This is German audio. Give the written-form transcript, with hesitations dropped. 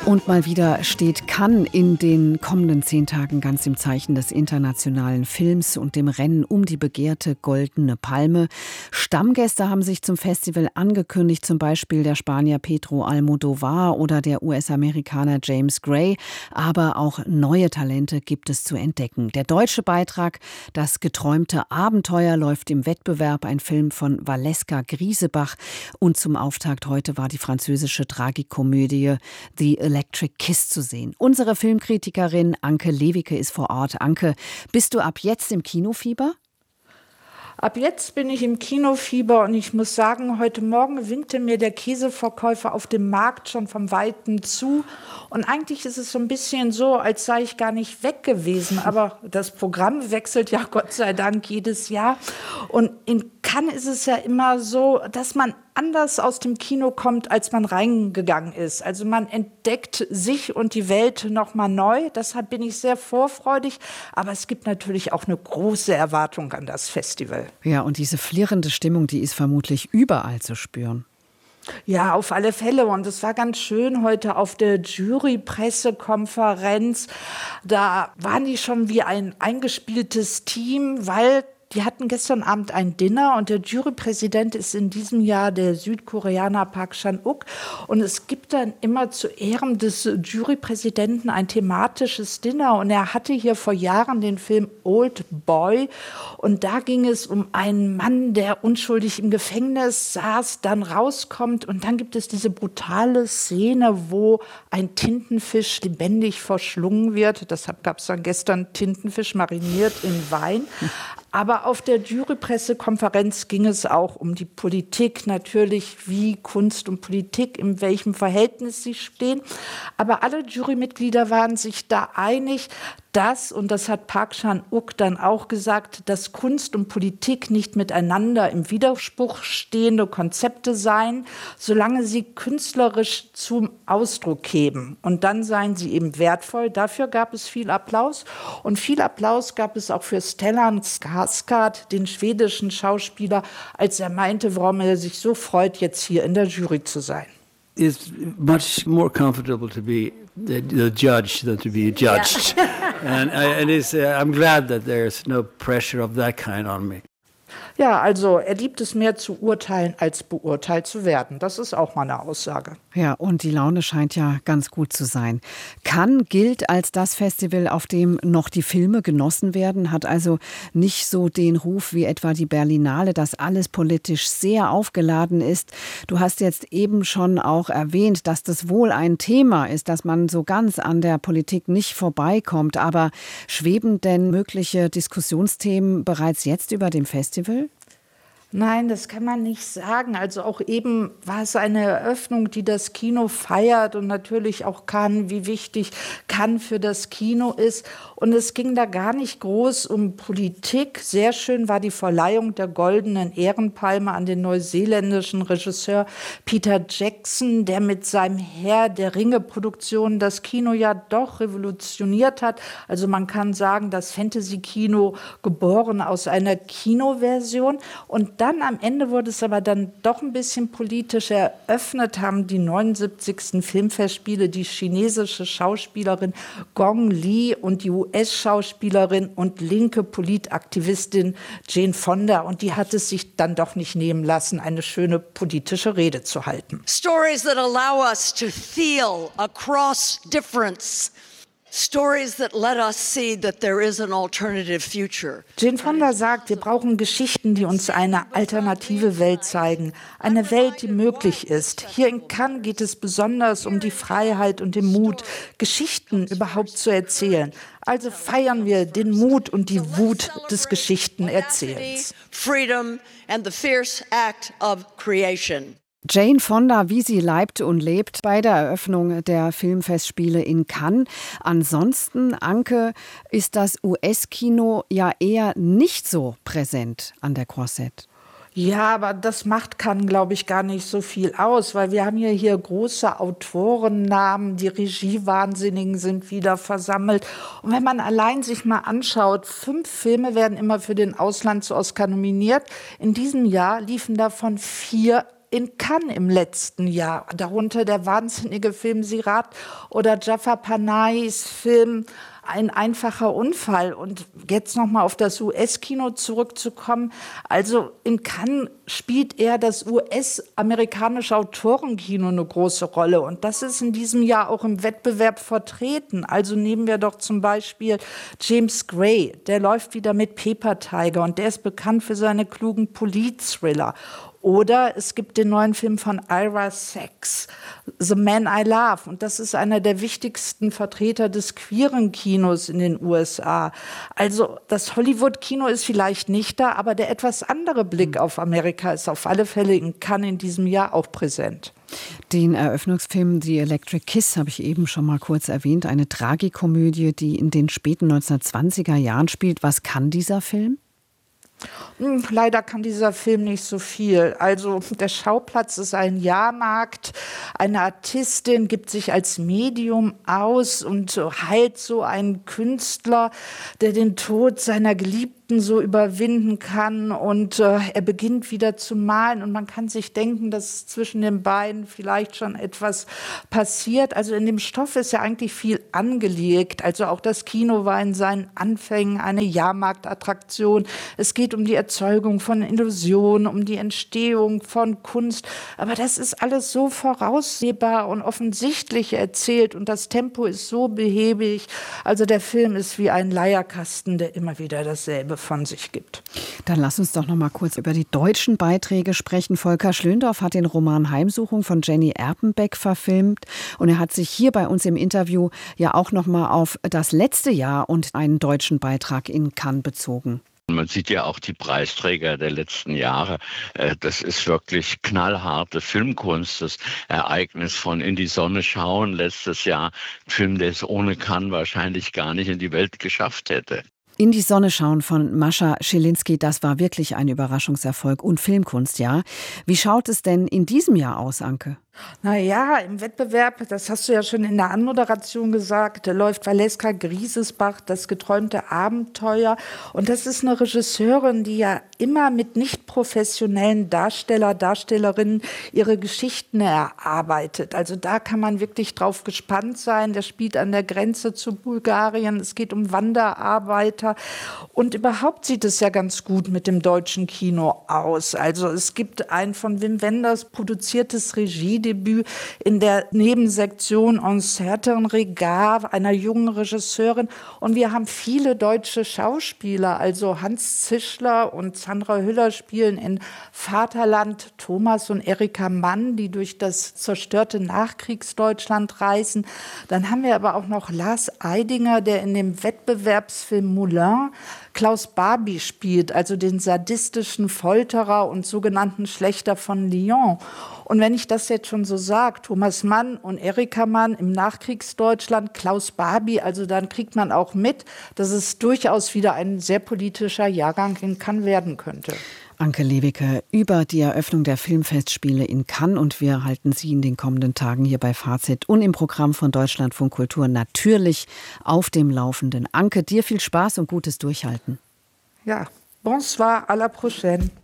Und mal wieder steht Cannes in den kommenden 10 Tagen ganz im Zeichen des internationalen Films und dem Rennen um die begehrte Goldene Palme. Stammgäste haben sich zum Festival angekündigt, zum Beispiel der Spanier Pedro Almodóvar oder der US-Amerikaner James Gray. Aber auch neue Talente gibt es zu entdecken. Der deutsche Beitrag Das geträumte Abenteuer läuft im Wettbewerb, ein Film von Valeska Griesebach. Und zum Auftakt heute war die französische Tragikomödie The Electric Kiss zu sehen. Unsere Filmkritikerin Anke Lewicke ist vor Ort. Anke, bist du ab jetzt im Kinofieber? Ab jetzt bin ich im Kinofieber und ich muss sagen, heute Morgen winkte mir der Käseverkäufer auf dem Markt schon vom Weiten zu. Und eigentlich ist es so ein bisschen so, als sei ich gar nicht weg gewesen. Aber das Programm wechselt ja Gott sei Dank jedes Jahr. Und in Cannes ist es ja immer so, dass man anders aus dem Kino kommt, als man reingegangen ist. Also man entdeckt sich und die Welt noch mal neu. Deshalb bin ich sehr vorfreudig. Aber es gibt natürlich auch eine große Erwartung an das Festival. Ja, und diese flirrende Stimmung, die ist vermutlich überall zu spüren. Ja, auf alle Fälle. Und es war ganz schön heute auf der Jury-Pressekonferenz. Da waren die schon wie ein eingespieltes Team, weil die hatten gestern Abend ein Dinner und der Jurypräsident ist in diesem Jahr der Südkoreaner Park Chan-wook. Und es gibt dann immer zu Ehren des Jurypräsidenten ein thematisches Dinner. Und er hatte hier vor Jahren den Film Old Boy. Und da ging es um einen Mann, der unschuldig im Gefängnis saß, dann rauskommt. Und dann gibt es diese brutale Szene, wo ein Tintenfisch lebendig verschlungen wird. Deshalb gab es dann gestern Tintenfisch mariniert in Wein. Aber auf der Jurypressekonferenz ging es auch um die Politik, natürlich wie Kunst und Politik, in welchem Verhältnis sie stehen. Aber alle Jurymitglieder waren sich da einig, und das hat Park Chan-wook dann auch gesagt, dass Kunst und Politik nicht miteinander im Widerspruch stehende Konzepte seien, solange sie künstlerisch zum Ausdruck kämen. Und dann seien sie eben wertvoll. Dafür gab es viel Applaus. Und viel Applaus gab es auch für Stellan Skarsgård, den schwedischen Schauspieler, als er meinte, warum er sich so freut, jetzt hier in der Jury zu sein. It's much more comfortable to be the judge than to be judged. And I'm glad that there's no pressure of that kind on me. Ja, also er liebt es mehr zu urteilen, als beurteilt zu werden. Das ist auch mal eine Aussage. Ja, und die Laune scheint ja ganz gut zu sein. Cannes gilt als das Festival, auf dem noch die Filme genossen werden, hat also nicht so den Ruf wie etwa die Berlinale, dass alles politisch sehr aufgeladen ist. Du hast jetzt eben schon auch erwähnt, dass das wohl ein Thema ist, dass man so ganz an der Politik nicht vorbeikommt. Aber schweben denn mögliche Diskussionsthemen bereits jetzt über dem Festival? Nein, das kann man nicht sagen. Also auch eben war es eine Eröffnung, die das Kino feiert und natürlich auch Cannes, wie wichtig Cannes für das Kino ist. Und es ging da gar nicht groß um Politik. Sehr schön war die Verleihung der Goldenen Ehrenpalme an den neuseeländischen Regisseur Peter Jackson, der mit seinem Herr der Ringe-Produktion das Kino ja doch revolutioniert hat. Also man kann sagen, das Fantasy-Kino geboren aus einer Kinoversion. Und dann am Ende wurde es aber dann doch ein bisschen politisch. Eröffnet haben die 79. Filmfestspiele die chinesische Schauspielerin Gong Li und die US-Schauspielerin und linke Politaktivistin Jane Fonda. Und die hat es sich dann doch nicht nehmen lassen, eine schöne politische Rede zu halten. Stories that allow us to feel across difference. Stories that let us see that there is an alternative future. Jane Fonda sagt, wir brauchen Geschichten, die uns eine alternative Welt zeigen. Eine Welt, die möglich ist. Hier in Cannes geht es besonders um die Freiheit und den Mut, Geschichten überhaupt zu erzählen. Also feiern wir den Mut und die Wut des Geschichtenerzählens. Freedom and the fierce act of creation. Jane Fonda, wie sie leibt und lebt bei der Eröffnung der Filmfestspiele in Cannes. Ansonsten, Anke, ist das US-Kino ja eher nicht so präsent an der Croisette. Ja, aber das macht Cannes, glaube ich, gar nicht so viel aus, weil wir haben ja hier große Autorennamen, die Regiewahnsinnigen sind wieder versammelt. Und wenn man allein sich mal anschaut, 5 Filme werden immer für den Auslands-Oscar nominiert. In diesem Jahr liefen davon 4 in Cannes im letzten Jahr. Darunter der wahnsinnige Film Sirat oder Jafar Panahis Film Ein einfacher Unfall. Und jetzt nochmal auf das US-Kino zurückzukommen. Also in Cannes spielt eher das US-amerikanische Autorenkino eine große Rolle. Und das ist in diesem Jahr auch im Wettbewerb vertreten. Also nehmen wir doch zum Beispiel James Gray. Der läuft wieder mit Paper Tiger und der ist bekannt für seine klugen Polit-Thriller. Oder es gibt den neuen Film von Ira Sachs, The Man I Love. Und das ist einer der wichtigsten Vertreter des queeren Kinos in den USA. Also das Hollywood-Kino ist vielleicht nicht da, aber der etwas andere Blick auf Amerika ist auf alle Fälle in Cannes in diesem Jahr auch präsent. Den Eröffnungsfilm The Electric Kiss habe ich eben schon mal kurz erwähnt. Eine Tragikomödie, die in den späten 1920er Jahren spielt. Was kann dieser Film? Leider kann dieser Film nicht so viel. Also der Schauplatz ist ein Jahrmarkt. Eine Artistin gibt sich als Medium aus und heilt so einen Künstler, der den Tod seiner Geliebten so überwinden kann. Und er beginnt wieder zu malen. Und man kann sich denken, dass zwischen den beiden vielleicht schon etwas passiert. Also in dem Stoff ist ja eigentlich viel angelegt. Also auch das Kino war in seinen Anfängen eine Jahrmarktattraktion. Es geht um die Erzeugung von Illusionen, um die Entstehung von Kunst. Aber das ist alles so voraussehbar und offensichtlich erzählt und das Tempo ist so behäbig. Also der Film ist wie ein Leierkasten, der immer wieder dasselbe von sich gibt. Dann lass uns doch noch mal kurz über die deutschen Beiträge sprechen. Volker Schlöndorff hat den Roman Heimsuchung von Jenny Erpenbeck verfilmt und er hat sich hier bei uns im Interview ja auch noch mal auf das letzte Jahr und einen deutschen Beitrag in Cannes bezogen. Man sieht ja auch die Preisträger der letzten Jahre. Das ist wirklich knallharte Filmkunst. Das Ereignis von In die Sonne schauen letztes Jahr. Ein Film, der es ohne Cannes wahrscheinlich gar nicht in die Welt geschafft hätte. In die Sonne schauen von Mascha Schilinski, das war wirklich ein Überraschungserfolg und Filmkunst, ja. Wie schaut es denn in diesem Jahr aus, Anke? Naja, im Wettbewerb, das hast du ja schon in der Anmoderation gesagt, da läuft Valeska Griesesbach, Das geträumte Abenteuer. Und das ist eine Regisseurin, die ja immer mit nicht professionellen Darstellerinnen ihre Geschichten erarbeitet. Also da kann man wirklich drauf gespannt sein. Der spielt an der Grenze zu Bulgarien. Es geht um Wanderarbeiter. Und überhaupt sieht es ja ganz gut mit dem deutschen Kino aus. Also es gibt ein von Wim Wenders produziertes Regiedebüt in der Nebensektion Un certain regard einer jungen Regisseurin. Und wir haben viele deutsche Schauspieler, also Hans Zischler und Sandra Hüller spielen in Vaterland, Thomas und Erika Mann, die durch das zerstörte Nachkriegsdeutschland reisen. Dann haben wir aber auch noch Lars Eidinger, der in dem Wettbewerbsfilm Moulin Klaus Barbie spielt, also den sadistischen Folterer und sogenannten Schlächter von Lyon. Und wenn ich das jetzt schon so sage, Thomas Mann und Erika Mann im Nachkriegsdeutschland, Klaus Barbie, also dann kriegt man auch mit, dass es durchaus wieder ein sehr politischer Jahrgang in Cannes werden könnte. Anke Lewicke über die Eröffnung der Filmfestspiele in Cannes und wir halten Sie in den kommenden Tagen hier bei Fazit und im Programm von Deutschlandfunk Kultur natürlich auf dem Laufenden. Anke, dir viel Spaß und gutes Durchhalten. Ja, bonsoir, à la prochaine.